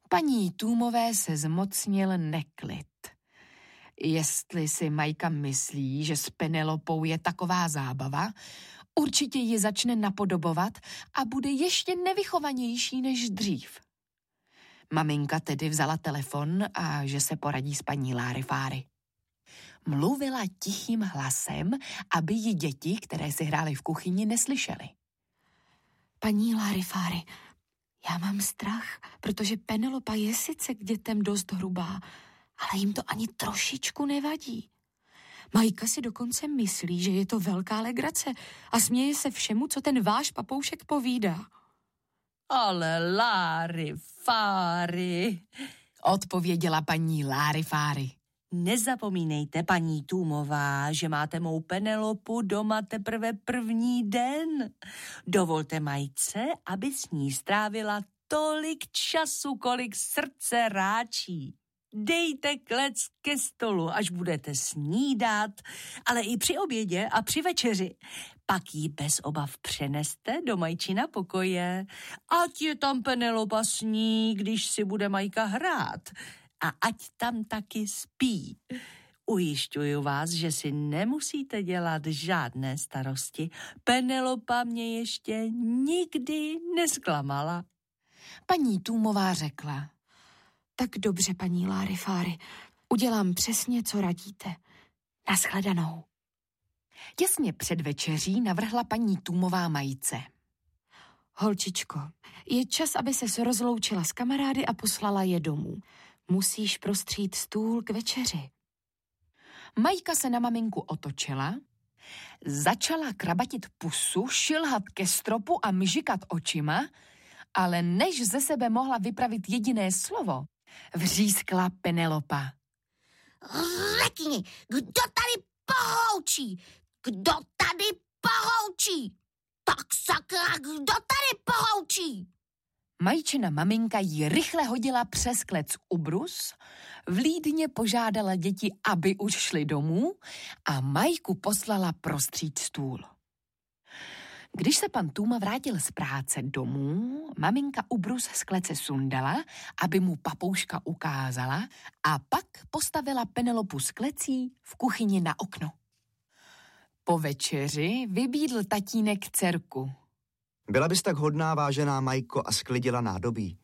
Paní Tůmové se zmocnil neklid. Jestli si Majka myslí, že s Penelopou je taková zábava, určitě ji začne napodobovat a bude ještě nevychovanější než dřív. Maminka tedy vzala telefon a že se poradí s paní Larifáry. Mluvila tichým hlasem, aby ji děti, které si hrály v kuchyni, neslyšely. Paní Larifáry, já mám strach, protože Penelopa je sice k dětem dost hrubá, ale jim to ani trošičku nevadí. Majka si dokonce myslí, že je to velká legrace a směje se všemu, co ten váš papoušek povídá. Ale Larifáry, odpověděla paní Larifáry. Nezapomínejte, paní Tůmová, že máte mou Penelopu doma teprve první den. Dovolte Majce, aby s ní strávila tolik času, kolik srdce ráčí. Dejte klec ke stolu, až budete snídat, ale i při obědě a při večeři. Pak ji bez obav přeneste do Majčina pokoje. Ať je tam Penelopa sní, když si bude Majka hrát. A ať tam taky spí. Ujišťuju vás, že si nemusíte dělat žádné starosti. Penelopa mě ještě nikdy nesklamala. Paní Tůmová řekla. Tak dobře, paní Larifáry, udělám přesně, co radíte. Nashledanou. Těsně před večeří navrhla paní Tůmová Majce. Holčičko, je čas, aby ses rozloučila s kamarády a poslala je domů. Musíš prostřít stůl k večeři. Majka se na maminku otočila, začala krabatit pusu, šilhat ke stropu a mžikat očima, ale než ze sebe mohla vypravit jediné slovo, vřískla Penelopa. Řekni, kdo tady pohoučí? Kdo tady pohoučí? Tak sakra, kdo tady pohoučí? Majčina maminka ji rychle hodila přes klec ubrus, vlídně požádala děti, aby už šli domů a Majku poslala prostřít stůl. Když se pan Tůma vrátil z práce domů, maminka ubrus z klece sundala, aby mu papouška ukázala a pak postavila Penelopu s klecí v kuchyni na okno. Po večeři vybídl tatínek dcerku. Byla bys tak hodná, vážená Majko, a sklidila nádobí.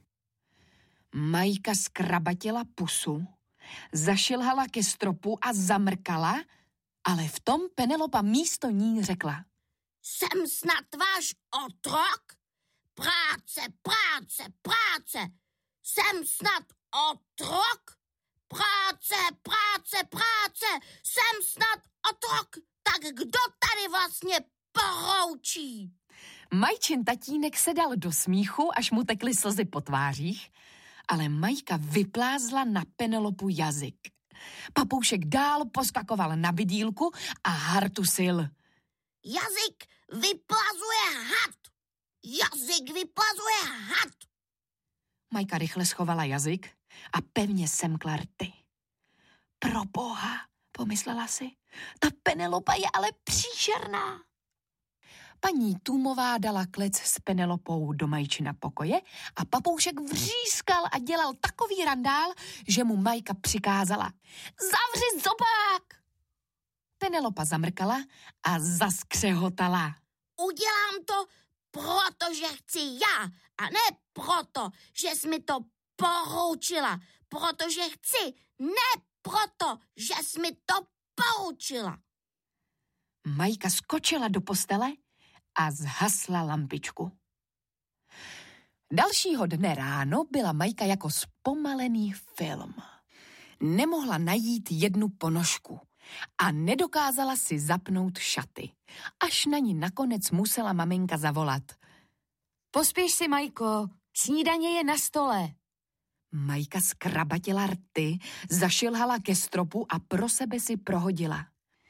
Majka zkrabatila pusu, zašilhala ke stropu a zamrkala, ale v tom Penelopa místo ní řekla. Jsem snad váš otrok? Práce, práce, práce. Jsem snad otrok? Práce, práce, práce. Jsem snad otrok. Tak kdo tady vlastně pohoučí? Majčin tatínek se dal do smíchu, až mu tekly slzy po tvářích, ale Majka vyplázla na Penelopu jazyk. Papoušek dál poskakoval na bydýlku a hartusil. Jazyk vyplazuje had! Jazyk vyplazuje had! Majka rychle schovala jazyk a pevně semkla rty. Proboha, pomyslela si, ta Penelopa je ale příšerná. Paní Tůmová dala klec s Penelopou do Majčina pokoje a papoušek vřískal a dělal takový randál, že mu Majka přikázala. Zavři zobák! Penelopa zamrkala a zaskřehotala. Udělám to, protože chci já, a ne proto, že jsi mi to poroučila. Protože chci, ne proto, že jsi mi to poroučila. Majka skočila do postele a zhasla lampičku. Dalšího dne ráno byla Majka jako zpomalený film. Nemohla najít jednu ponožku a nedokázala si zapnout šaty, až na ní nakonec musela maminka zavolat. Pospěš si, Majko, snídaně je na stole. Majka zkrabatila rty, zašilhala ke stropu a pro sebe si prohodila.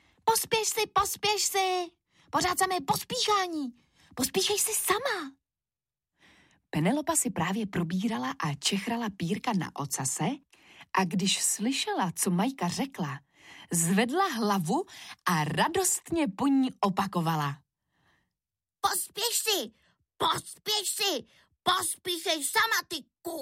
Pospěš si, pořád samé pospíchání, pospíchej si sama. Penelopa si právě probírala a čechrala pírka na ocase a když slyšela, co Majka řekla, zvedla hlavu a radostně po ní opakovala. Pospíšej sama, ty